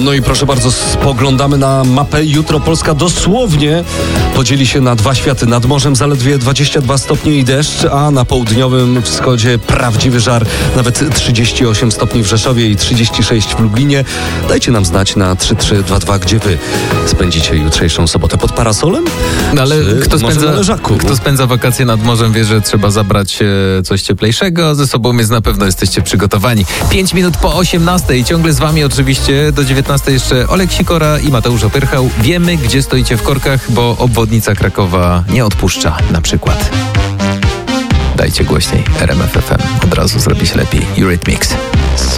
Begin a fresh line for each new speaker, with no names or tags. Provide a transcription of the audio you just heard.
No i proszę bardzo, spoglądamy na mapę. Jutro Polska dosłownie podzieli się na dwa światy. Nad morzem zaledwie 22 stopnie i deszcz, a na południowym wschodzie prawdziwy żar. Nawet 38 stopni w Rzeszowie i 36 w Lublinie. Dajcie nam znać na 3322, gdzie wy spędzicie jutrzejszą sobotę. Pod parasolem?
No ale
Kto
spędza wakacje nad morzem, wie, że trzeba zabrać coś cieplejszego ze sobą, więc na pewno jesteście przygotowani. 5 minut po 18. Ciągle z wami oczywiście do 19 jeszcze Olek Sikora i Mateusz Opyrchał. Wiemy, gdzie stoicie w korkach, bo obwodnica Krakowa nie odpuszcza na przykład. Dajcie głośniej RMF FM. Od razu zrobi się lepiej. Eurythmics.